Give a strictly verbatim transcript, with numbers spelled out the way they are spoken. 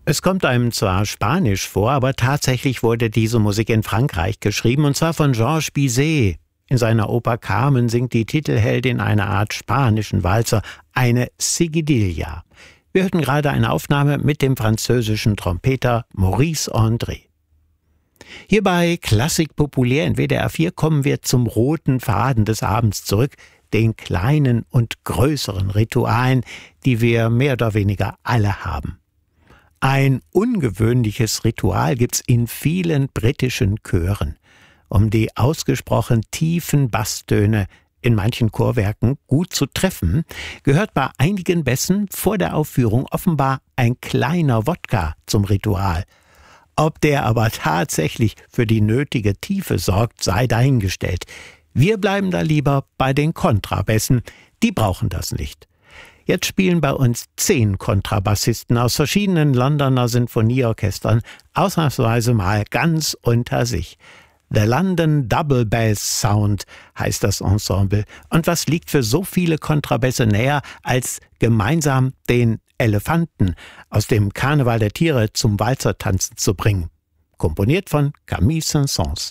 Es kommt einem zwar Spanisch vor, aber tatsächlich wurde diese Musik in Frankreich geschrieben, und zwar von Georges Bizet. In seiner Oper Carmen singt die Titelheldin eine Art spanischen Walzer, eine Seguidilla. Wir hörten gerade eine Aufnahme mit dem französischen Trompeter Maurice André. Hier bei Klassik populär in W D R vier kommen wir zum roten Faden des Abends zurück, den kleinen und größeren Ritualen, die wir mehr oder weniger alle haben. Ein ungewöhnliches Ritual gibt's in vielen britischen Chören. Um die ausgesprochen tiefen Basstöne in manchen Chorwerken gut zu treffen, gehört bei einigen Bässen vor der Aufführung offenbar ein kleiner Wodka zum Ritual. Ob der aber tatsächlich für die nötige Tiefe sorgt, sei dahingestellt. Wir bleiben da lieber bei den Kontrabässen, die brauchen das nicht. Jetzt spielen bei uns zehn Kontrabassisten aus verschiedenen Londoner Sinfonieorchestern ausnahmsweise mal ganz unter sich. The London Double Bass Sound heißt das Ensemble. Und was liegt für so viele Kontrabässe näher, als gemeinsam den Elefanten aus dem Karneval der Tiere zum Walzertanzen zu bringen? Komponiert von Camille Saint-Saëns.